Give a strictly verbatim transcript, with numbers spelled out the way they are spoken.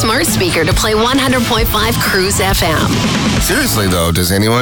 smart speaker to play one hundred point five Cruise F M. Seriously, though, does anyone